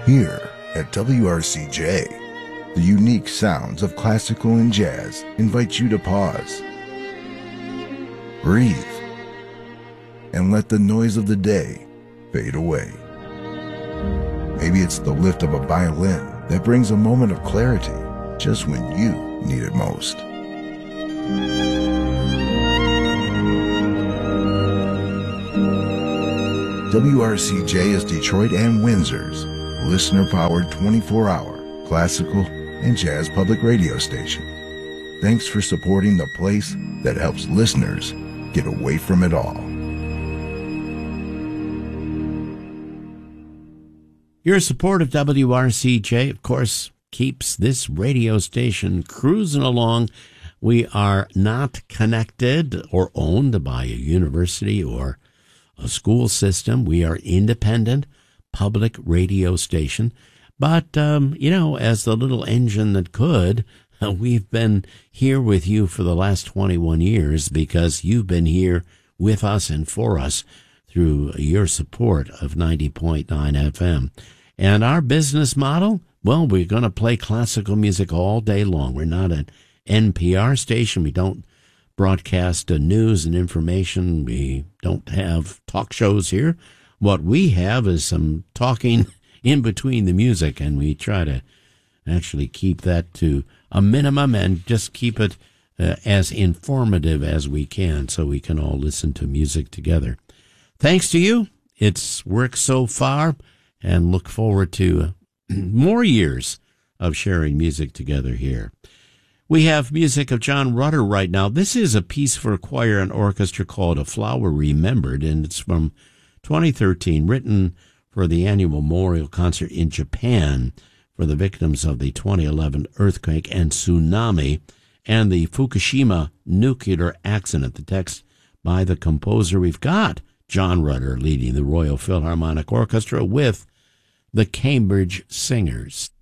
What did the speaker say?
Here at WRCJ, the unique sounds of classical and jazz invite you to pause, breathe, and let the noise of the day fade away. Maybe it's the lift of a violin that brings a moment of clarity just when you need it most. WRCJ is Detroit and Windsor's listener-powered 24-hour classical and jazz public radio station. Thanks for supporting the place that helps listeners get away from it all. Your support of WRCJ, of course, keeps this radio station cruising along. We are not connected or owned by a university or a school system. We are independent public radio station. But, as the little engine that could, we've been here with you for the last 21 years because you've been here with us and for us through your support of 90.9 FM. And our business model, well, we're going to play classical music all day long. We're not an NPR station. We don't broadcast news and information. We don't have talk shows here. What we have is some talking in between the music, and we try to actually keep that to a minimum and just keep it as informative as we can so we can all listen to music together. Thanks to you. It's worked so far, and look forward to more years of sharing music together here. We have music of John Rutter right now. This is a piece for choir and orchestra called A Flower Remembered, and it's from 2013, written for the annual memorial concert in Japan for the victims of the 2011 earthquake and tsunami and the Fukushima nuclear accident. The text by the composer. We've got John Rutter leading the Royal Philharmonic Orchestra with the Cambridge Singers.